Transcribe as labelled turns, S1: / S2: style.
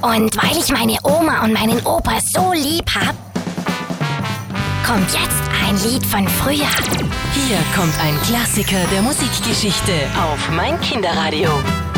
S1: Und weil ich meine Oma und meinen Opa so lieb hab, kommt jetzt ein Lied von früher.
S2: Hier kommt ein Klassiker der Musikgeschichte auf mein Kinderradio.